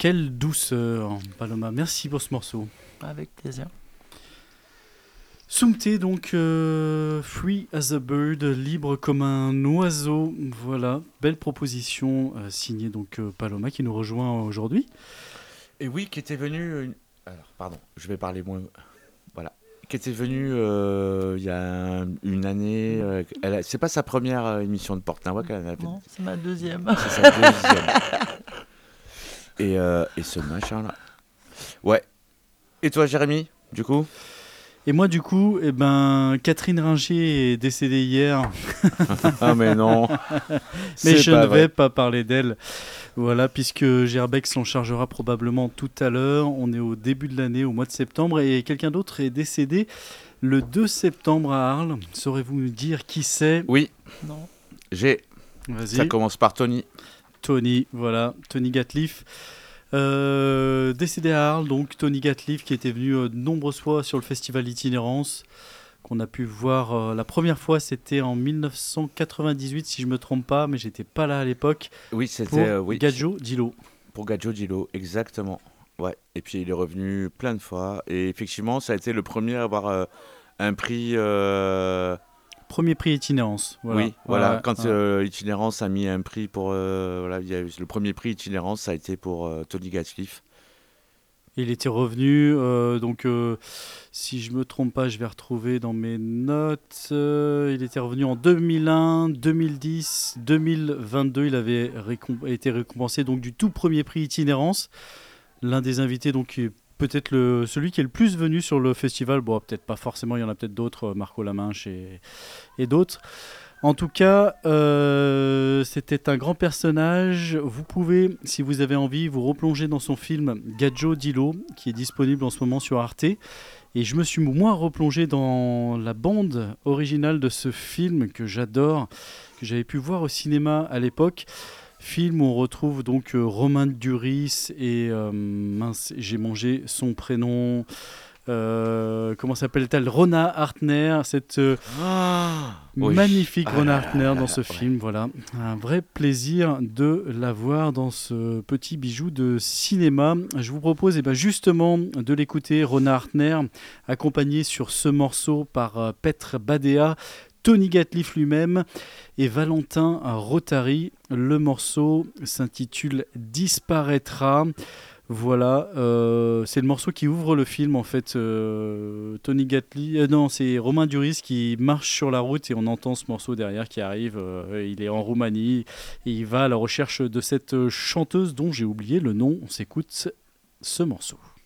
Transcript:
Quelle douceur, Paloma. Merci pour ce morceau. Avec plaisir. Sumte, donc Free as a Bird, libre comme un oiseau. Voilà, belle proposition signée donc Paloma qui nous rejoint aujourd'hui. Et oui, qui était venu. Alors, pardon, je vais parler moins. Voilà. Qui était venu il y a une année. C'est pas sa première émission de Porte-Nawak. Non, c'est ma deuxième. C'est sa deuxième. Et ce machin-là. Ouais. Et toi, Jérémy, du coup? Et moi, du coup, Catherine Ringer est décédée hier. Ah, mais non. Mais je ne vais pas parler d'elle. Voilà, puisque Gerbeck s'en chargera probablement tout à l'heure. On est au début de l'année, au mois de septembre, et quelqu'un d'autre est décédé le 2 septembre à Arles. Saurez-vous nous dire qui c'est? Oui. Non. Vas-y. Ça commence par Tony. Tony, voilà, Tony Gatliff. Décédé à Arles, donc Tony Gatliff qui était venu de nombreuses fois sur le festival Itinérance, qu'on a pu voir la première fois, c'était en 1998 si je me trompe pas, mais j'étais pas là à l'époque. Oui, c'était pour Gadjo Dilo. Pour Gadjo Dilo, exactement. Ouais. Et puis il est revenu plein de fois, et effectivement, ça a été le premier à avoir un prix. Premier prix Itinérance. Voilà. Oui, voilà. Quand Itinérance a mis un prix pour, voilà, il y a eu le premier prix Itinérance, ça a été pour Tony Gatliff. Il était revenu, si je me trompe pas, je vais retrouver dans mes notes. Il était revenu en 2001, 2010, 2022. Il avait été récompensé donc du tout premier prix Itinérance. L'un des invités donc peut-être celui qui est le plus venu sur le festival. Bon, peut-être pas forcément, il y en a peut-être d'autres, Marco Laminche et d'autres. En tout cas, c'était un grand personnage. Vous pouvez, si vous avez envie, vous replonger dans son film Gadjo Dilo, qui est disponible en ce moment sur Arte. Et je me suis moi replongé dans la bande originale de ce film que j'adore, que j'avais pu voir au cinéma à l'époque. Film où on retrouve donc Romain Duris et j'ai mangé son prénom. Comment s'appelle-t-elle? Rona Hartner, cette magnifique Rona Hartner dans ce film. Voilà, un vrai plaisir de la voir dans ce petit bijou de cinéma. Je vous propose justement de l'écouter, Rona Hartner, accompagnée sur ce morceau par Petr Badea, Tony Gatliff lui-même et Valentin Rotary. Le morceau s'intitule Disparaîtra. Voilà, c'est le morceau qui ouvre le film en fait. Tony Gatliff, c'est Romain Duris qui marche sur la route et on entend ce morceau derrière qui arrive. Il est en Roumanie et il va à la recherche de cette chanteuse dont j'ai oublié le nom. On s'écoute ce morceau.